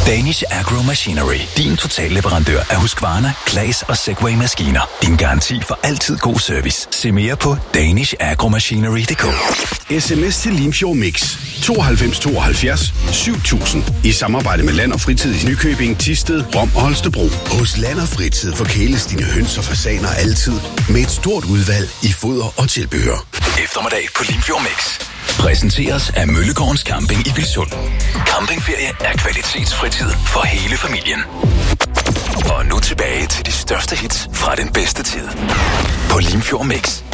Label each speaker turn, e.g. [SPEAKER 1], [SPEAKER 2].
[SPEAKER 1] Danish Agro Machinery. Din totalleverandør af Husqvarna, Claas og Segway-maskiner. Din garanti for altid god service. Se mere på danishagromachinery.dk.
[SPEAKER 2] SMS til Limfjord Mix 92 72 7000 i samarbejde med Land og Fritid i Nykøbing, Thisted, Rom og Holstebro. Hos Land og Fritid forkæles dine høns og fasaner altid med et stort udvalg i foder og tilbehør.
[SPEAKER 1] Eftermiddag på Limfjord Mix. Præsenteres af Møllegårdens Camping i Vilsund. Campingferie er kvalitetsfritid for hele familien. Og nu tilbage til de største hits fra den bedste tid på Limfjord Mix.